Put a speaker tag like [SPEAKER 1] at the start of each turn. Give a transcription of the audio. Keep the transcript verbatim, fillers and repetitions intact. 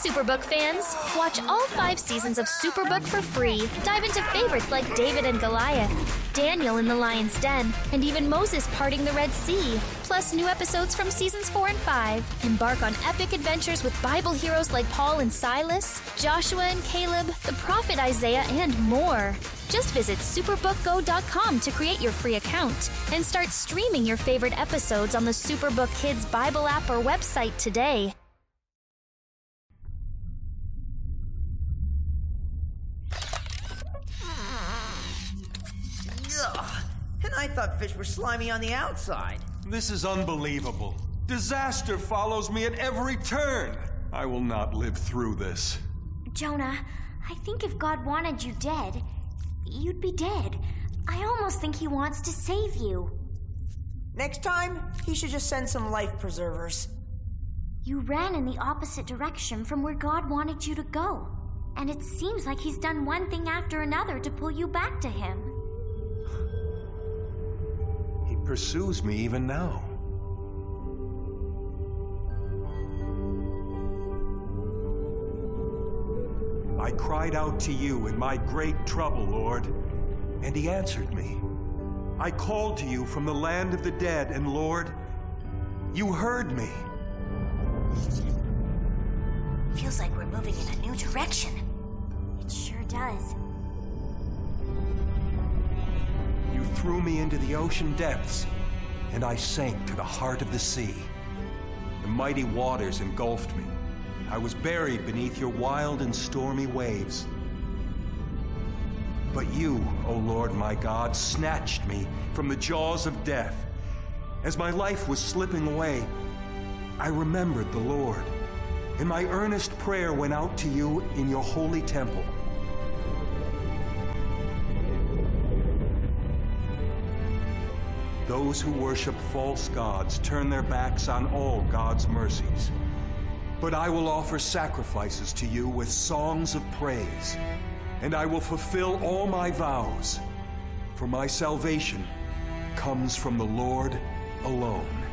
[SPEAKER 1] Superbook fans! Watch all five seasons of Superbook for free. Dive into favorites like David and Goliath, Daniel in the Lion's Den, and even Moses parting the Red Sea. Plus new episodes from seasons four and five. Embark on epic adventures with Bible heroes like Paul and Silas, Joshua and Caleb, the prophet Isaiah, and more. Just visit superbook go dot com to create your free account and start streaming your favorite episodes on the Superbook Kids Bible app or website today.
[SPEAKER 2] Ugh, and I thought fish were slimy on the outside.
[SPEAKER 3] This is unbelievable. Disaster follows me at every turn. I will not live through this.
[SPEAKER 4] Jonah, I think if God wanted you dead, you'd be dead. I almost think he wants to save you.
[SPEAKER 2] Next time, he should just send some life preservers.
[SPEAKER 4] You ran in the opposite direction from where God wanted you to go. And it seems like he's done one thing after another to pull you back to him.
[SPEAKER 3] He pursues me even now. I cried out to you in my great trouble, Lord, and he answered me. I called to you from the land of the dead, and Lord, you heard me.
[SPEAKER 4] Feels like we're moving in a new direction. It sure does.
[SPEAKER 3] You threw me into the ocean depths, and I sank to the heart of the sea. The mighty waters engulfed me. I was buried beneath your wild and stormy waves. But you, O Lord my God, snatched me from the jaws of death. As my life was slipping away, I remembered the Lord, and my earnest prayer went out to you in your holy temple. Those who worship false gods turn their backs on all God's mercies. But I will offer sacrifices to you with songs of praise, and I will fulfill all my vows, for my salvation comes from the Lord alone.